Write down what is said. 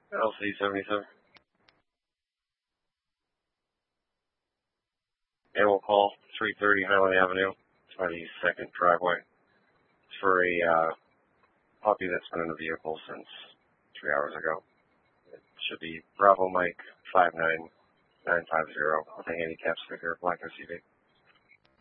LC77. Animal call, 330 Highland Avenue. It's by the second driveway. It's for a puppy that's been in the vehicle since 3 hours ago. It should be Bravo Mike 59950 with a handicap sticker, black SUV.